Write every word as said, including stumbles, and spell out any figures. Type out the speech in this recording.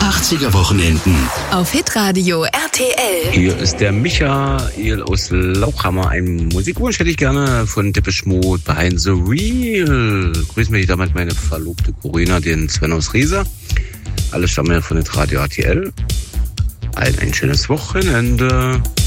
achtziger Wochenenden auf Hitradio R T L. Hier ist der Michael aus Lauchhammer. Einen Musikwunsch hätte ich gerne von Depeche Mode, Behind the Wheel. Grüßen mich damit meine Verlobte Corinna, den Sven aus Riesa. Alle stammen ja von Hitradio R T L. Allen ein schönes Wochenende.